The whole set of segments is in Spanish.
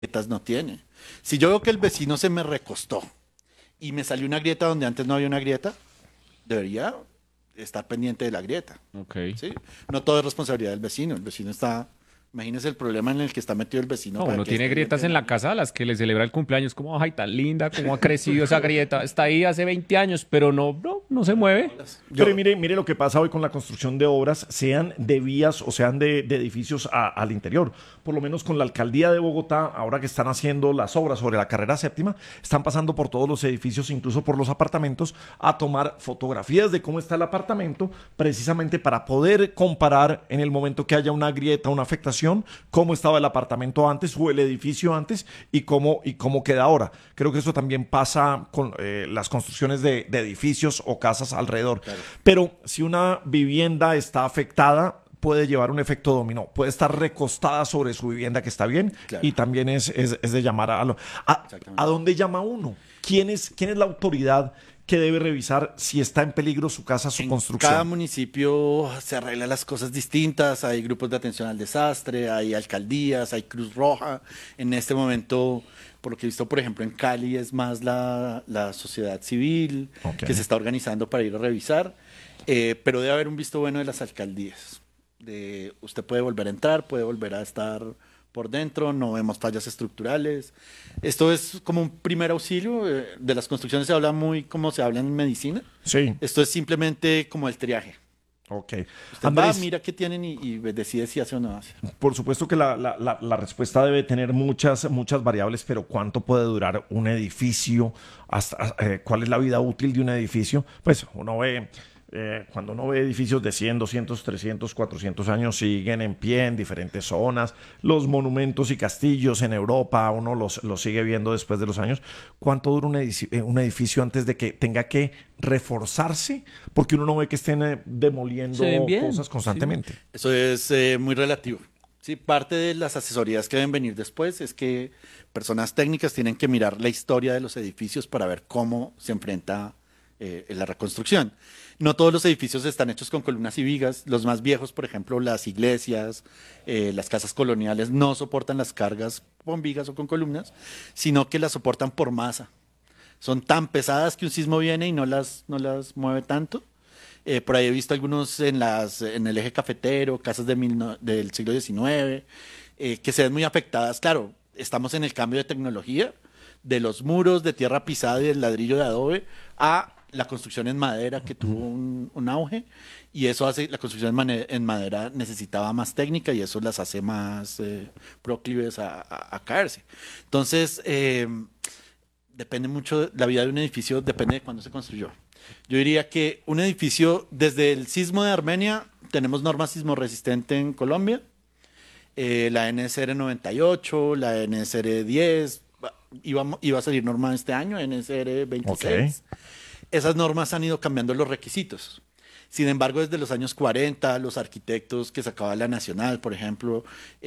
grietas no tiene. Si yo veo que el vecino se me recostó y me salió una grieta donde antes no había una grieta, debería estar pendiente de la grieta, Ok. ¿sí? No todo es responsabilidad del vecino. El vecino está, imagínese el problema en el que está metido el vecino No, para uno que tiene esté grietas metido en en la la grieta. casa a las que le celebra el cumpleaños, como, ay, tan linda, cómo ha crecido esa grieta. Está ahí hace 20 años, pero no se mueve. Pero Yo, mire lo que pasa hoy con la construcción de obras, sean de vías o sean de edificios al interior. Por lo menos con la alcaldía de Bogotá, ahora que están haciendo las obras sobre la carrera séptima, están pasando por todos los edificios, incluso por los apartamentos, a tomar fotografías de cómo está el apartamento, precisamente para poder comparar en el momento que haya una grieta, una afectación, cómo estaba el apartamento antes o el edificio antes y cómo queda ahora. Creo que eso también pasa con las construcciones de edificios o casas alrededor. claro, Pero si una vivienda está afectada, puede llevar un efecto dominó. Puede estar recostada sobre su vivienda que está bien claro, y también es de llamar a exactamente. dónde llama uno. Quién es la autoridad que debe revisar si está en peligro su casa, su En cada construcción? municipio se arreglan las cosas distintas, hay grupos de atención al desastre, hay alcaldías, hay Cruz Roja. En este momento, por lo que he visto, por ejemplo, en Cali es más la sociedad civil Ok. que se está organizando para ir a revisar, pero debe haber un visto bueno de las alcaldías. Usted puede volver a entrar, puede volver a estar por dentro, no vemos fallas estructurales. Esto es como un primer auxilio. De las construcciones se habla muy como se habla en medicina. Sí, Esto es simplemente como el triaje. ok. Usted va, Andrés, mira qué tienen y decide si hace o no hace. por supuesto que la respuesta debe tener muchas variables, pero ¿cuánto puede durar un edificio? ¿Cuál es la vida útil de un edificio? Pues uno ve, cuando uno ve edificios de 100, 200, 300, 400 años, siguen en pie en diferentes zonas. Los monumentos y castillos en Europa, uno los sigue viendo después de los años. ¿Cuánto dura un edificio antes de que tenga que reforzarse? Porque uno no ve que estén Se ven demoliendo bien, cosas sí. constantemente. Eso es muy relativo. Sí, parte de las asesorías que deben venir después es que personas técnicas tienen que mirar la historia de los edificios para ver cómo se enfrenta la reconstrucción. No todos los edificios están hechos con columnas y vigas. Los más viejos, por ejemplo, las iglesias, las casas coloniales, no soportan las cargas con vigas o con columnas, sino que las soportan por masa. Son tan pesadas que un sismo viene y no las mueve tanto. Por ahí he visto algunos en el eje cafetero, casas del siglo XIX, que se ven muy afectadas. Claro, estamos en el cambio de tecnología, de los muros de tierra pisada y del ladrillo de adobe a la construcción en madera que tuvo un auge, y eso hace, la construcción en madera necesitaba más técnica y eso las hace más proclives a caerse. Entonces, depende mucho, la vida de un edificio depende de cuándo se construyó. Yo diría que un edificio, desde el sismo de Armenia, tenemos norma sismo resistente en Colombia, la NSR 98, la NSR 10, iba a salir norma este año, NSR Ok. 26. Esas normas han ido cambiando los requisitos. Sin embargo, desde los años 40, los arquitectos que sacaba la Nacional, por ejemplo,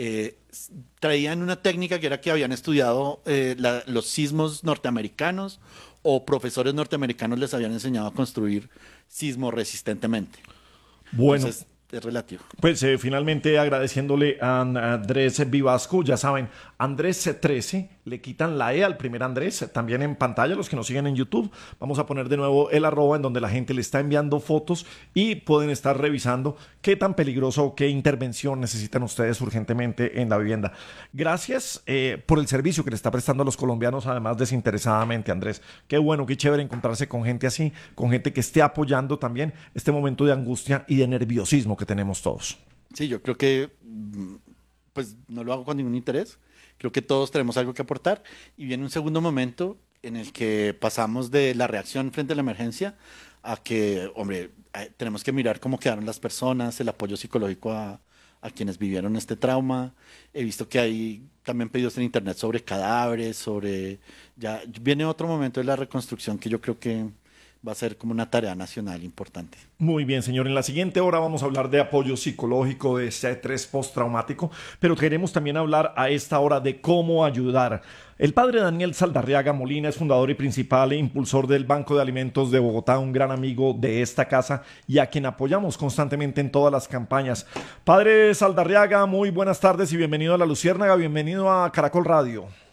traían una técnica que era que habían estudiado los sismos norteamericanos o profesores norteamericanos les habían enseñado a construir sismo resistentemente. Bueno, Entonces, es relativo. pues finalmente agradeciéndole a Andrés Vivasco, ya saben, Andrés 13, le quitan la E al primer Andrés, también en pantalla, los que nos siguen en YouTube, vamos a poner de nuevo el arroba en donde la gente le está enviando fotos y pueden estar revisando qué tan peligroso o qué intervención necesitan ustedes urgentemente en la vivienda. Gracias por el servicio que le está prestando a los colombianos, además desinteresadamente, Andrés. Qué bueno, qué chévere encontrarse con gente así, con gente que esté apoyando también este momento de angustia y de nerviosismo que tenemos todos. Sí, yo creo que pues no lo hago con ningún interés. Creo que todos tenemos algo que aportar y viene un segundo momento en el que pasamos de la reacción frente a la emergencia a que, hombre, tenemos que mirar cómo quedaron las personas, el apoyo psicológico a quienes vivieron este trauma. He visto que hay también pedidos en internet sobre cadáveres, sobre... Ya viene otro momento de la reconstrucción que yo creo que va a ser como una tarea nacional importante. Muy bien, señor. En la siguiente hora vamos a hablar de apoyo psicológico, de estrés postraumático, pero queremos también hablar a esta hora de cómo ayudar. El padre Daniel Saldarriaga Molina es fundador y principal impulsor del Banco de Alimentos de Bogotá, un gran amigo de esta casa y a quien apoyamos constantemente en todas las campañas. Padre Saldarriaga, muy buenas tardes y bienvenido a La Luciérnaga, bienvenido a Caracol Radio.